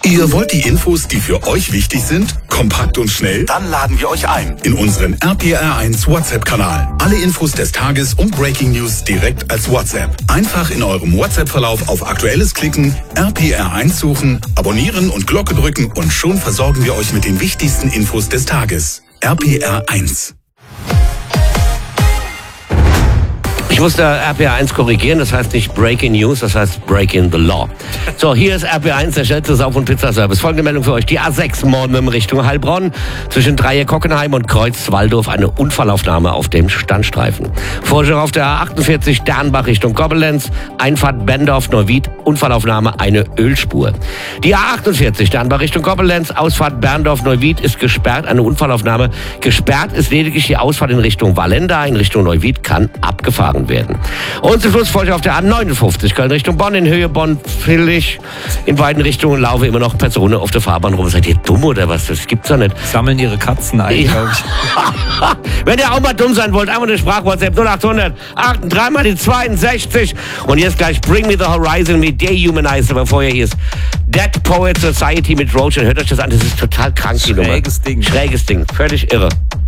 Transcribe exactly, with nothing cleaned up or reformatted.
Ihr wollt die Infos, die für euch wichtig sind, kompakt und schnell? Dann laden wir euch ein in unseren R P R eins WhatsApp-Kanal. Alle Infos des Tages und Breaking News direkt als WhatsApp. Einfach in eurem WhatsApp-Verlauf auf Aktuelles klicken, R P R eins suchen, abonnieren und Glocke drücken und schon versorgen wir euch mit den wichtigsten Infos des Tages. R P R eins. Ich musste R P R eins korrigieren, das heißt nicht Breaking News, das heißt Breaking the Law. So, hier ist R P R eins, der schnellste Sauf- und Pizzaservice. Folgende Meldung für euch. Die A sechs morgen in Richtung Heilbronn. Zwischen Dreieck-Hockenheim und Kreuz-Walldorf eine Unfallaufnahme auf dem Standstreifen. Vorschau auf der A achtundvierzig Dernbach Richtung Koblenz. Einfahrt Bendorf-Neuwied. Unfallaufnahme eine Ölspur. Die A achtundvierzig Dernbach Richtung Koblenz. Ausfahrt Berndorf-Neuwied ist gesperrt. Eine Unfallaufnahme. Gesperrt ist lediglich die Ausfahrt in Richtung Wallenda. In Richtung Neuwied kann abgefahren werden. Und zum Schluss folgt auf der A neunundfünfzig Köln Richtung Bonn, in Höhe Bonn-Villig. In beiden Richtungen laufen immer noch Personen auf der Fahrbahn rum. Seid ihr dumm oder was? Das gibt's doch nicht. Sammeln ihre Katzen ein, Ja. glaube ich. Wenn ihr auch mal dumm sein wollt, einfach eine Sprach-WhatsApp null achthundert drei mal die zweiundsechzig. Und jetzt gleich Bring Me the Horizon mit Dehumanizer, bevor ihr hier ist. Dead Poet Society mit Roach. Und hört euch das an, das ist total krank, die Nummer. Schräges Ding. Schräges Ding, völlig irre.